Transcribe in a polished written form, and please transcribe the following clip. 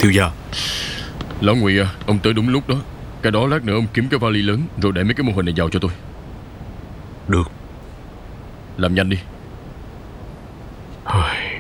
Thiếu gia. Lão Ngụy à, ông tới đúng lúc đó. Cái đó lát nữa ông kiếm cái vali lớn rồi để mấy cái mô hình này vào cho tôi. Được. Làm nhanh đi.